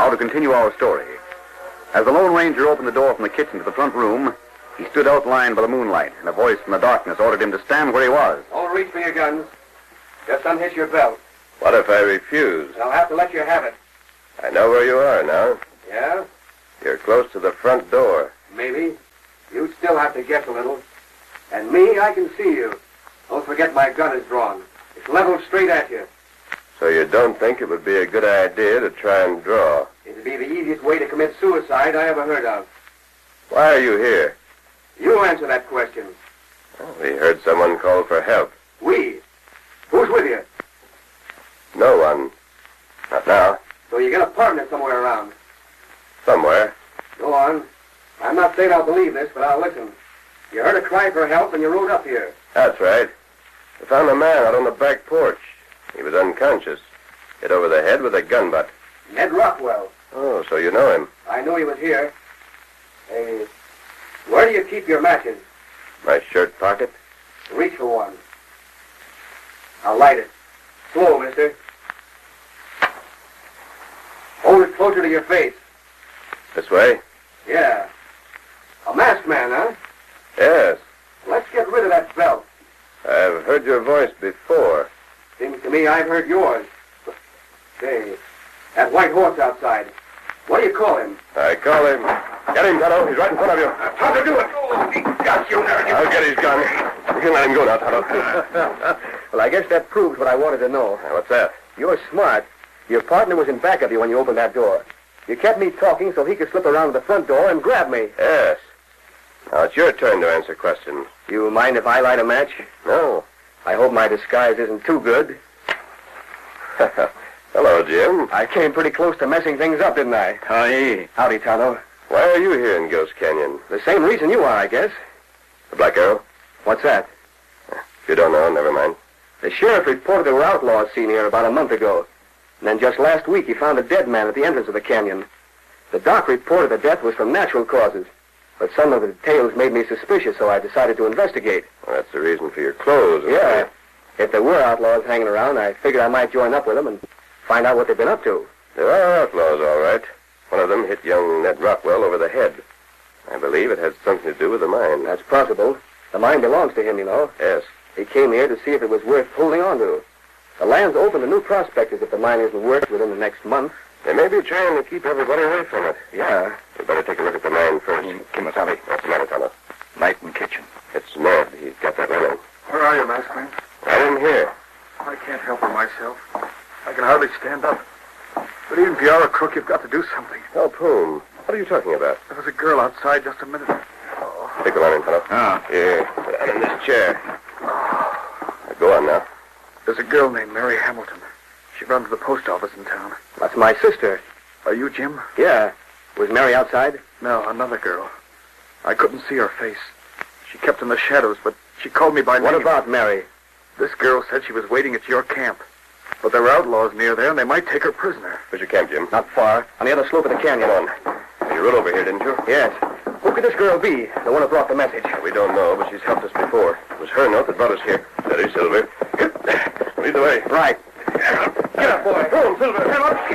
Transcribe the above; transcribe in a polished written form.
Now to continue our story. As the Lone Ranger opened the door from the kitchen to the front room, he stood outlined by the moonlight, and a voice from the darkness ordered him to stand where he was. Don't reach for your guns. Just unhitch your belt. What if I refuse? I'll have to let you have it. I know where you are now. Yeah? You're close to the front door. Maybe. You still have to guess a little. And me, I can see you. Don't forget my gun is drawn. It's leveled straight at you. So you don't think it would be a good idea to try and draw? It'd be the easiest way to commit suicide I ever heard of. Why are you here? You answer that question. We heard someone call for help. We? Who's with you? No one. Not now. So you got a partner somewhere around. Somewhere. Go on. I'm not saying I'll believe this, but I'll listen. You heard a cry for help and you rode up here. That's right. I found a man out on the back porch. He was unconscious. Hit over the head with a gun butt. Ned Rockwell. Oh, so you know him. I knew he was here. Hey, where do you keep your matches? My shirt pocket? Reach for one. I'll light it. Slow, mister. Hold it closer to your face. This way? Yeah. A masked man, huh? Yes. Let's get rid of that belt. I've heard your voice before. Seems to me I've heard yours. Say, that white horse outside. What do you call him? I call him... Get him, Tonto. He's right in front of you. How to do it? Oh, he got you, American. I'll get his gun. You can let him go now, Tonto. Well, I guess that proves what I wanted to know. What's that? You're smart. Your partner was in back of you when you opened that door. You kept me talking so he could slip around to the front door and grab me. Yes. Now it's your turn to answer questions. You mind if I light a match? No. I hope my disguise isn't too good. Hello, Jim. I came pretty close to messing things up, didn't I? Hi. Howdy, Tonto. Why are you here in Ghost Canyon? The same reason you are, I guess. The Black Arrow? What's that? If you don't know, never mind. The sheriff reported there were outlaws seen here about a month ago. And then just last week he found a dead man at the entrance of the canyon. The doc reported the death was from natural causes. But some of the details made me suspicious, so I decided to investigate. Well, that's the reason for your clothes. Yeah. If there were outlaws hanging around, I figured I might join up with them and find out what they've been up to. There are outlaws, all right. One of them hit young Ned Rockwell over the head. I believe it has something to do with the mine. That's possible. The mine belongs to him, you know. Yes. He came here to see if it was worth holding on to. The land's open to new prospectors if the mine isn't worked within the next month. They may be trying to keep everybody away from it. Yeah. We better take a look at the mine first. Kimasabi. What's the matter, Tonto? Night in kitchen. It's Ned. He's got that running. Where are you, masked man? Right in here. I can't help it myself. I can hardly stand up. But even if you are a crook, you've got to do something. Help whom? What are you talking about? There was a girl outside just a minute ago. Take the line in, Tonto. Ah. Here. Sit down in this chair. Go on now. There's a girl named Mary Hamilton. She runs the post office in town. That's my sister. Are you Jim? Yeah. Was Mary outside? No, another girl. I couldn't see her face. She kept in the shadows, but she called me by name. What about Mary? This girl said she was waiting at your camp. But there were outlaws near there, and they might take her prisoner. Where's your camp, Jim? Not far. On the other slope of the canyon. Come on. You rode over here, didn't you? Yes. Who could this girl be? The one who brought the message. We don't know, but she's helped us before. It was her note that brought us here. Steady, Silver. Lead the way. Right. Get up, boy. Go on, Silver. Come up.